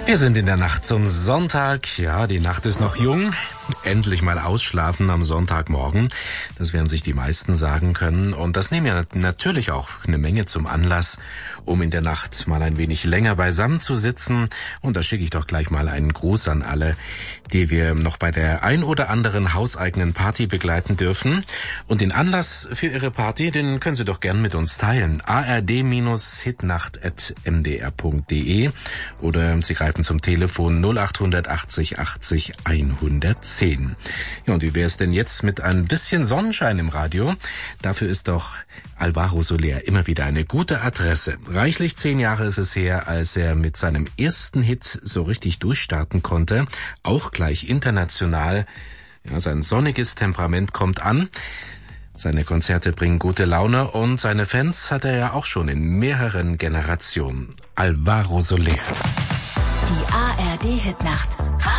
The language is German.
Wir sind in der Nacht zum Sonntag. Ja, die Nacht ist noch jung. Endlich mal ausschlafen am Sonntagmorgen. Das werden sich die meisten sagen können. Und das nehmen ja natürlich auch eine Menge zum Anlass, um in der Nacht mal ein wenig länger beisammen zu sitzen. Und da schicke ich doch gleich mal einen Gruß an alle, die wir noch bei der ein oder anderen hauseigenen Party begleiten dürfen. Und den Anlass für Ihre Party, den können Sie doch gern mit uns teilen. ard-hitnacht@mdr.de oder Sie greifen zum Telefon 0880 80 110. Ja, und wie wäre es denn jetzt mit ein bisschen Sonnenschein im Radio? Dafür ist doch Alvaro Soler immer wieder eine gute Adresse. Reichlich 10 Jahre ist es her, als er mit seinem ersten Hit so richtig durchstarten konnte. Auch gleich international. Ja, sein sonniges Temperament kommt an. Seine Konzerte bringen gute Laune und seine Fans hat er ja auch schon in mehreren Generationen. Alvaro Soler. Die ARD Hitnacht.